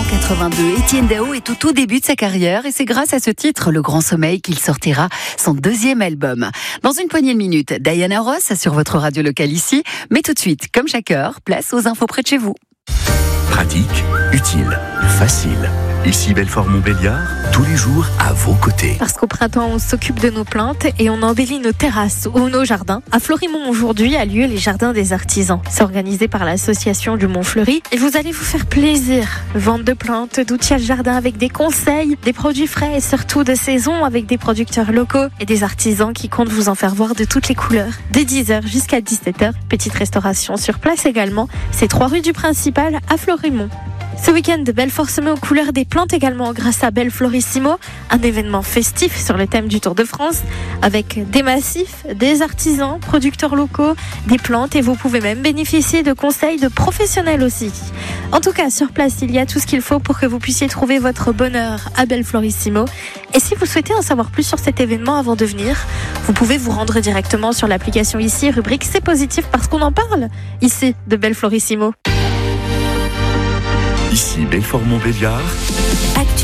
1982, Étienne Dao est au tout début de sa carrière et c'est grâce à ce titre, Le Grand Sommeil, qu'il sortira son deuxième album. Dans une poignée de minutes, Diana Ross sur votre radio locale ici. Mais tout de suite, comme chaque heure, place aux infos près de chez vous. Pratique, utile, facile. Ici Belfort-Montbéliard, tous les jours à vos côtés. Parce qu'au printemps, on s'occupe de nos plantes et on embellit nos terrasses ou nos jardins. À Florimont, aujourd'hui, a lieu les Jardins des Artisans. C'est organisé par l'association du Mont-Fleury et vous allez vous faire plaisir. Vente de plantes, d'outillage jardin avec des conseils, des produits frais et surtout de saison avec des producteurs locaux et des artisans qui comptent vous en faire voir de toutes les couleurs. Dès 10h jusqu'à 17h, petite restauration sur place également. C'est 3 rue du Principal à Florimont. Ce week-end, Belfort se met aux couleurs des plantes également grâce à Belflorissimo, un événement festif sur le thème du Tour de France avec des massifs, des artisans, producteurs locaux, des plantes et vous pouvez même bénéficier de conseils de professionnels aussi. En tout cas, sur place, il y a tout ce qu'il faut pour que vous puissiez trouver votre bonheur à Belflorissimo. Et si vous souhaitez en savoir plus sur cet événement avant de venir, vous pouvez vous rendre directement sur l'application ici, rubrique C'est positif parce qu'on en parle ici de Belflorissimo. Ici Belfort-Montbéliard.